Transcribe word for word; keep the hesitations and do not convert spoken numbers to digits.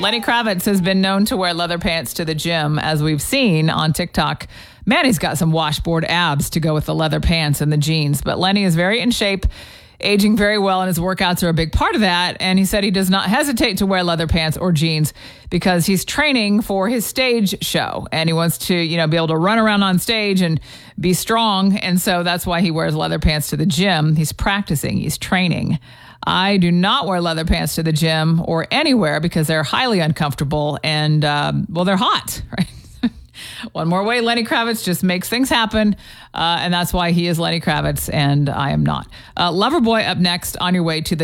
Lenny Kravitz has been known to wear leather pants to the gym, as we've seen on TikTok. Man, he's got some washboard abs to go with the leather pants and the jeans. But Lenny is very in shape, aging very well, and his workouts are a big part of that. And he said he does not hesitate to wear leather pants or jeans because he's training for his stage show. And he wants to, you know, be able to run around on stage and be strong. And so that's why he wears leather pants to the gym. He's practicing. He's training. I do not wear leather pants to the gym or anywhere because they're highly uncomfortable and, um, well, they're hot, right? One more way Lenny Kravitz just makes things happen, uh, and that's why he is Lenny Kravitz and I am not. Uh, Loverboy up next on your way to the